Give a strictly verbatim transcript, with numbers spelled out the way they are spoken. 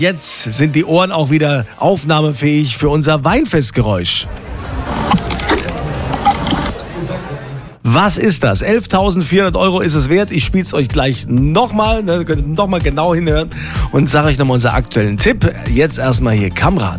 Jetzt sind die Ohren auch wieder aufnahmefähig für unser Weinfestgeräusch. Was ist das? elftausendvierhundert Euro ist es wert. Ich spiele es euch gleich nochmal, ne, könnt ihr nochmal genau hinhören und sage euch nochmal unseren aktuellen Tipp. Jetzt erstmal hier Kamran.